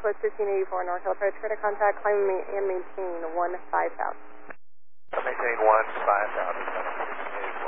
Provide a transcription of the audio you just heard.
Southwest 1584 North Hill approach, credit contact, climb and maintain 15000. Maintain 15000.